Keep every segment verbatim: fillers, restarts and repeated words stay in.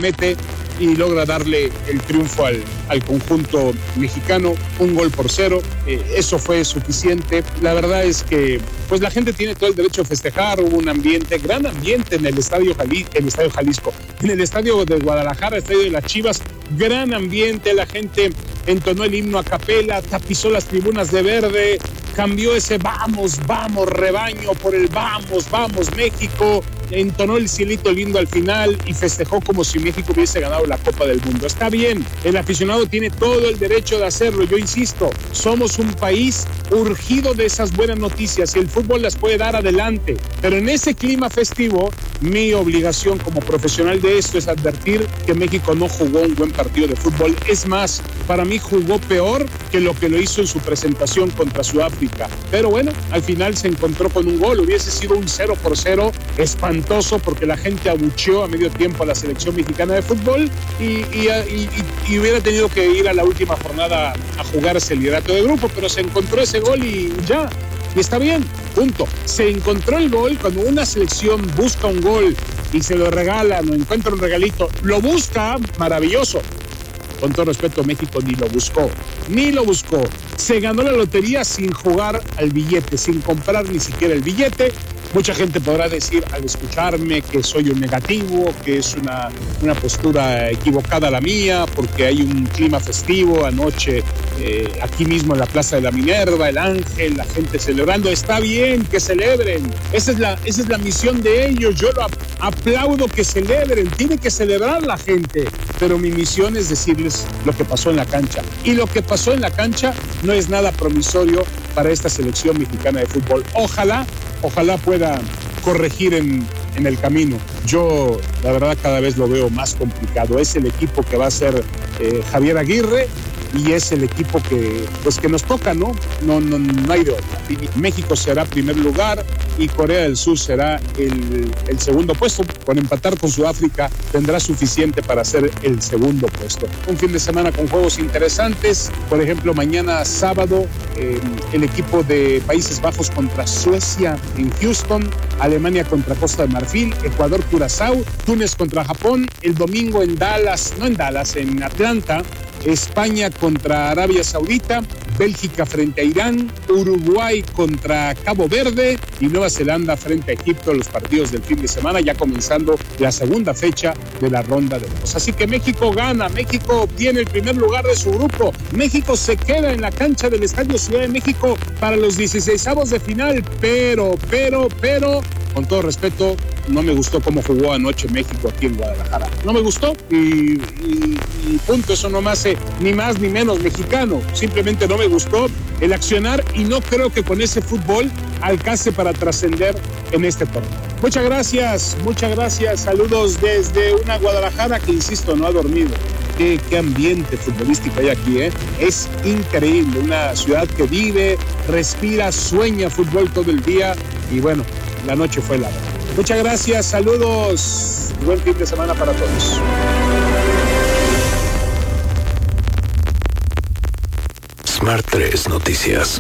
mete y logra darle el triunfo al, al conjunto mexicano, un gol por cero, eh, eso fue suficiente. La verdad es que pues la gente tiene todo el derecho a festejar, hubo un ambiente, gran ambiente en el estadio, Jali, el estadio Jalisco, en el estadio de Guadalajara, estadio de las Chivas, gran ambiente, la gente entonó el himno a capela, tapizó las tribunas de verde, cambió ese vamos, vamos rebaño por el vamos, vamos México, entonó el cielito lindo al final y festejó como si México hubiese ganado la Copa del Mundo. Está bien, el aficionado tiene todo el derecho de hacerlo, yo insisto, somos un país urgido de esas buenas noticias y el fútbol las puede dar adelante, pero en ese clima festivo, mi obligación como profesional de esto es advertir que México no jugó un buen partido de fútbol, es más, para mí jugó peor que lo que lo hizo en su presentación contra Sudáfrica, pero bueno, al final se encontró con un gol, hubiese sido un cero por cero espantoso porque la gente abucheó a medio tiempo a la selección mexicana de fútbol y, y, y, y, y hubiera tenido que ir a la última jornada a jugarse el liderato de grupo, pero se encontró ese gol y ya, y está bien, punto. Se encontró el gol cuando una selección busca un gol y se lo regalan o encuentra un regalito, lo busca, maravilloso. Con todo respeto, México ni lo buscó, ni lo buscó. Se ganó la lotería sin jugar al billete, sin comprar ni siquiera el billete. Mucha gente podrá decir al escucharme que soy un negativo, que es una, una postura equivocada la mía, porque hay un clima festivo anoche eh, aquí mismo en la Plaza de la Minerva, el Ángel, la gente celebrando. Está bien que celebren, esa es la, esa es la misión de ellos, yo lo aplaudo que celebren, tiene que celebrar la gente, pero mi misión es decirles lo que pasó en la cancha. Y lo que pasó en la cancha no es nada promisorio para esta selección mexicana de fútbol. Ojalá Ojalá pueda corregir en, en el camino. Yo, la verdad, cada vez lo veo más complicado. Es el equipo que va a ser eh, Javier Aguirre y es el equipo que, pues, que nos toca, ¿no? No, no, no hay de otra. México será primer lugar y Corea del Sur será el, el segundo puesto. Con empatar con Sudáfrica tendrá suficiente para ser el segundo puesto. Un fin de semana con juegos interesantes. Por ejemplo, mañana sábado, eh, el equipo de Países Bajos contra Suecia en Houston, Alemania contra Costa de Marfil, Ecuador, Curazao, Túnez contra Japón, el domingo en Dallas, no en Dallas, en Atlanta, España contra Arabia Saudita, Bélgica frente a Irán, Uruguay contra Cabo Verde y Nueva Zelanda frente a Egipto, los partidos del fin de semana, ya comenzando la segunda fecha de la ronda de dos. Así que México gana, México obtiene el primer lugar de su grupo, México se queda en la cancha del Estadio Ciudad de México para los dieciseisavos de final, pero, pero, pero, con todo respeto, no me gustó cómo jugó anoche México aquí en Guadalajara. No me gustó y, y, y punto, eso no me hace ni más ni menos mexicano. Simplemente no me gustó el accionar y no creo que con ese fútbol alcance para trascender en este torneo. Muchas gracias, muchas gracias. Saludos desde una Guadalajara que, insisto, no ha dormido. Qué, qué ambiente futbolístico hay aquí, ¿eh? Es increíble. Una ciudad que vive, respira, sueña fútbol todo el día y bueno, la noche fue larga. Muchas gracias, saludos, buen fin de semana para todos. Smart tres Noticias.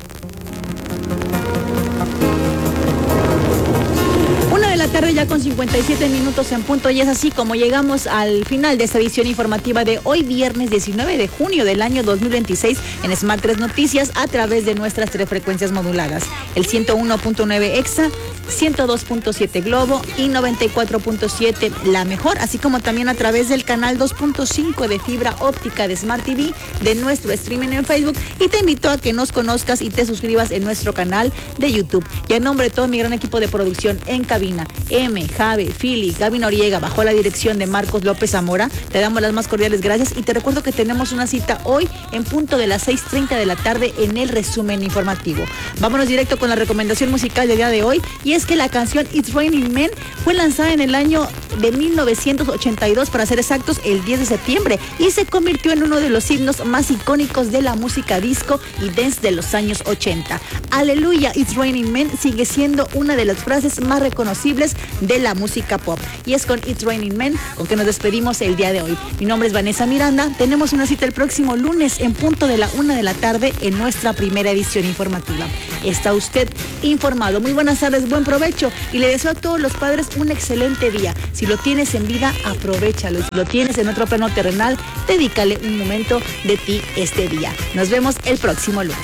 Tarde ya con cincuenta y siete minutos en punto y es así como llegamos al final de esta edición informativa de hoy viernes diecinueve de junio del año dos mil veintiséis en Smart tres Noticias a través de nuestras tres frecuencias moduladas, el ciento uno punto nueve Exa, ciento dos punto siete Globo y noventa y cuatro punto siete La Mejor, así como también a través del canal dos punto cinco de fibra óptica de Smart T V, de nuestro streaming en Facebook, y te invito a que nos conozcas y te suscribas en nuestro canal de YouTube. Y en nombre de todo mi gran equipo de producción en cabina, M, Javi, Fili, Gaby Noriega, bajo la dirección de Marcos López Zamora, te damos las más cordiales gracias y te recuerdo que tenemos una cita hoy en punto de las seis treinta de la tarde en el resumen informativo. Vámonos directo con la recomendación musical del día de hoy, y es que la canción It's Raining Men fue lanzada en el año de mil novecientos ochenta y dos, para ser exactos, el diez de septiembre, y se convirtió en uno de los himnos más icónicos de la música disco y dance de los años ochenta. Aleluya, It's Raining Men sigue siendo una de las frases más reconocibles imprescindibles de la música pop. Y es con It's Raining Men con que nos despedimos el día de hoy. Mi nombre es Vanessa Miranda. Tenemos una cita el próximo lunes en punto de la una de la tarde en nuestra primera edición informativa. Está usted informado. Muy buenas tardes, buen provecho y le deseo a todos los padres un excelente día. Si lo tienes en vida, aprovéchalo. Si lo tienes en otro plano terrenal, dedícale un momento de ti este día. Nos vemos el próximo lunes.